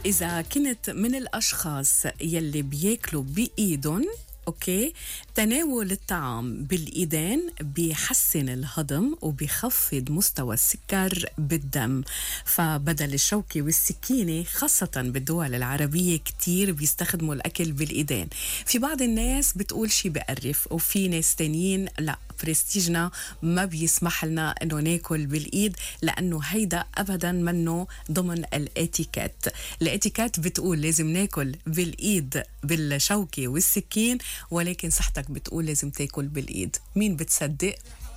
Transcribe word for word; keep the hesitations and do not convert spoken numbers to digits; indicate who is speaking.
Speaker 1: إذا كنت من الأشخاص يلي بياكلوا بإيدن، أوكي، تناول الطعام بالإيدين بيحسن الهضم وبيخفض مستوى السكر بالدم. فبدل الشوكة والسكينة خاصة بالدول العربية كتير بيستخدموا الأكل بالإيدين. في بعض الناس بتقول شي بقرف، وفي ناس تانيين لا، برستيجنا ما بيسمح لنا انه ناكل بالايد، لانه هيدا ابدا منه ضمن الاتيكيت. الاتيكيت بتقول لازم ناكل بالايد بالشوكة والسكين، ولكن صحتك بتقول لازم تاكل بالايد. مين بتصدق؟